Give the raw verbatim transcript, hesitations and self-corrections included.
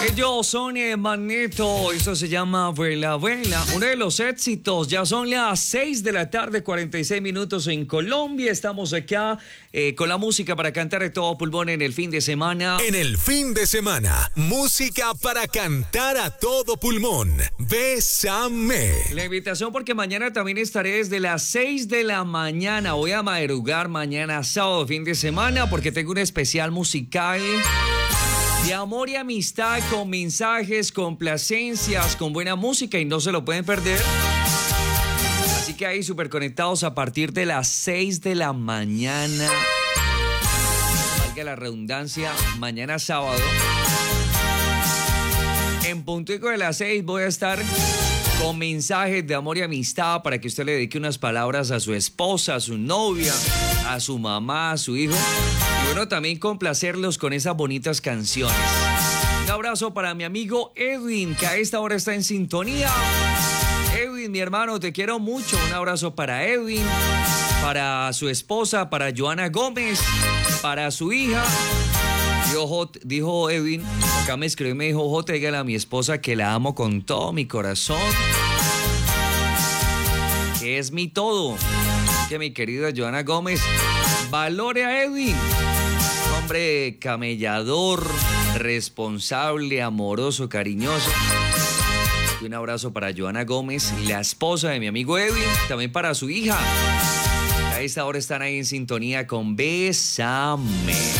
Ellos son eh, Magneto, esto se llama Vuela, Vuela, uno de los éxitos. Ya son las seis de la tarde, cuarenta y seis minutos en Colombia. Estamos acá eh, con la música para cantar de todo pulmón en el fin de semana. En el fin de semana, música para cantar a todo pulmón. Bésame. La invitación porque mañana también estaré desde las seis de la mañana. Voy a madrugar mañana sábado, fin de semana, porque tengo un especial musical de amor y amistad, con mensajes, complacencias, con buena música y no se lo pueden perder. Así que ahí súper conectados a partir de las seis de la mañana. Valga la redundancia, mañana sábado. En puntico de las seis voy a estar con mensajes de amor y amistad para que usted le dedique unas palabras a su esposa, a su novia, a su mamá, a su hijo. Y bueno, también complacerlos con esas bonitas canciones. Un abrazo para mi amigo Edwin, que a esta hora está en sintonía. Edwin, mi hermano, te quiero mucho. Un abrazo para Edwin, para su esposa, para Joana Gómez, para su hija. Dijo, dijo Edwin, acá me escribió y me dijo: Jote, dígale a mi esposa que la amo con todo mi corazón, que es mi todo. Que mi querida Joana Gómez valore a Edwin, hombre camellador, responsable, amoroso, cariñoso. Y un abrazo para Joana Gómez, la esposa de mi amigo Edwin, también para su hija. A esta hora están ahí en sintonía con Bésame.